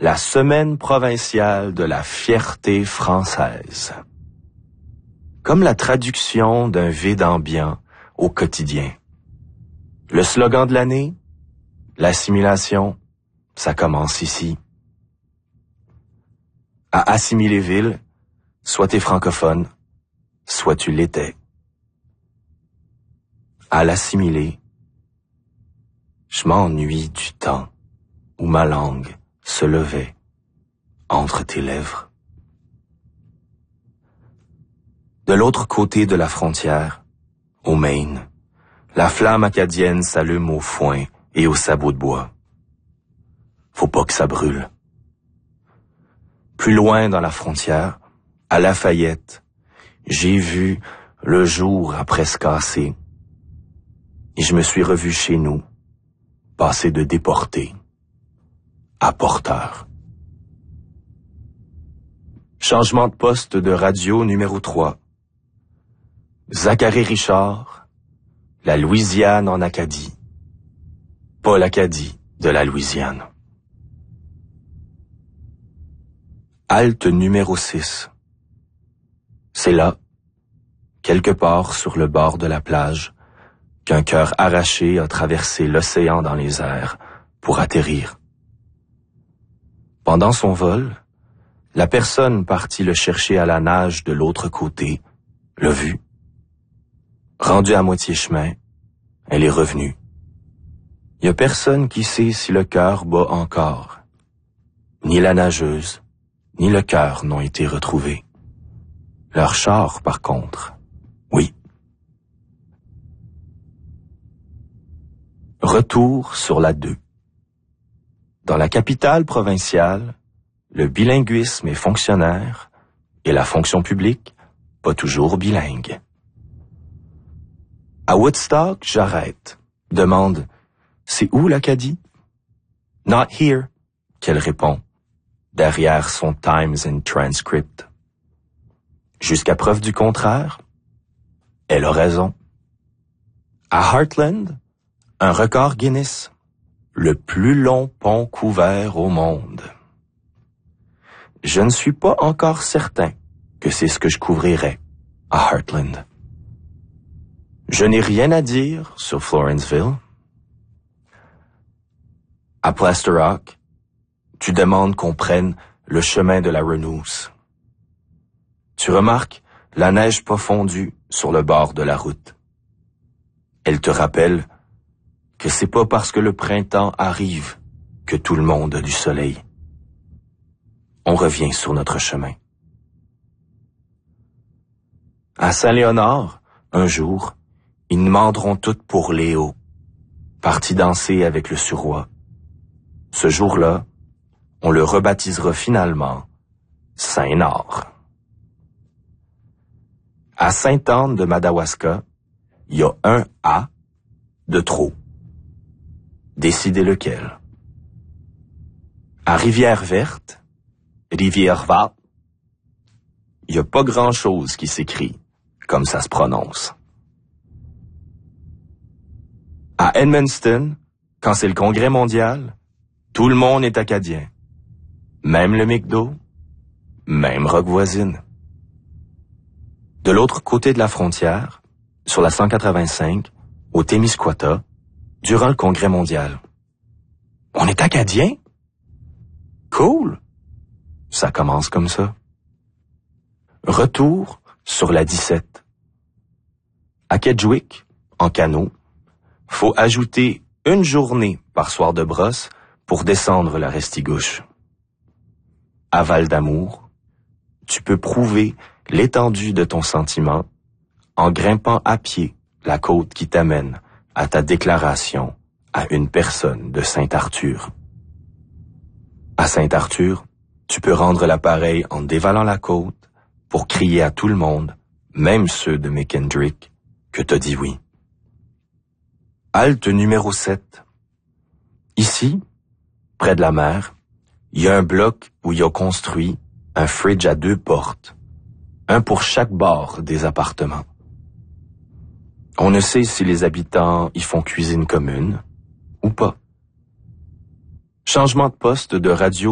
la semaine provinciale de la fierté française. Comme la traduction d'un vide ambiant au quotidien. Le slogan de l'année, l'assimilation, ça commence ici. À Assimiléville, soit t'es francophone, soit tu l'étais. À l'assimiler, je m'ennuie du temps où ma langue se levait entre tes lèvres. De l'autre côté de la frontière, au Maine, la flamme acadienne s'allume au foin et au sabot de bois. Faut pas que ça brûle. Plus loin dans la frontière, à Lafayette, j'ai vu le jour après se casser. Et je me suis revu chez nous, passer de déporté à porteur. Changement de poste de radio numéro 3. Zachary Richard, la Louisiane en Acadie. Pas l'Acadie de la Louisiane. Halte numéro 6. C'est là, quelque part sur le bord de la plage, qu'un cœur arraché a traversé l'océan dans les airs pour atterrir. Pendant son vol, la personne partie le chercher à la nage de l'autre côté l'a vu. Rendue à moitié chemin, elle est revenue. Il y a personne qui sait si le cœur bat encore. Ni la nageuse, ni le cœur n'ont été retrouvés. Leur char, par contre, oui. Retour sur la 2. Dans la capitale provinciale, le bilinguisme est fonctionnaire et la fonction publique, pas toujours bilingue. À Woodstock, j'arrête. Demande, c'est où l'Acadie? Not here, qu'elle répond, derrière son Times and Transcript. Jusqu'à preuve du contraire, elle a raison. À Heartland, un record Guinness, le plus long pont couvert au monde. Je ne suis pas encore certain que c'est ce que je couvrirais à Heartland. Je n'ai rien à dire sur Florenceville. À Plaster Rock, tu demandes qu'on prenne le chemin de la Renousse. Tu remarques la neige pas fondue sur le bord de la route. Elle te rappelle que c'est pas parce que le printemps arrive que tout le monde a du soleil. On revient sur notre chemin. À Saint-Léonard, un jour, ils demanderont toutes pour Léo, parti danser avec le suroît. Ce jour-là, on le rebaptisera finalement Saint-Nord. À Sainte-Anne de Madawaska, il y a un A de trop. Décidez lequel. À Rivière-Verte, Rivière-Verte, il n'y a pas grand-chose qui s'écrit comme ça se prononce. À Edmundston, quand c'est le Congrès mondial, tout le monde est acadien. Même le McDo, même Rock voisine. De l'autre côté de la frontière, sur la 185, au Témiscouata, durant le Congrès mondial. On est acadien? Cool! Ça commence comme ça. Retour sur la 17. À Kedgewick, en canot, faut ajouter une journée par soir de brosse pour descendre la Restigouche. À Val-d'Amour, tu peux prouver l'étendue de ton sentiment en grimpant à pied la côte qui t'amène à ta déclaration à une personne de Saint-Arthur. À Saint-Arthur, tu peux rendre l'appareil en dévalant la côte pour crier à tout le monde, même ceux de McKendrick, que t'as dit oui. Halte numéro 7. Ici, près de la mer, il y a un bloc où il y a construit un fridge à 2 portes, un pour chaque bord des appartements. On ne sait si les habitants y font cuisine commune ou pas. Changement de poste de radio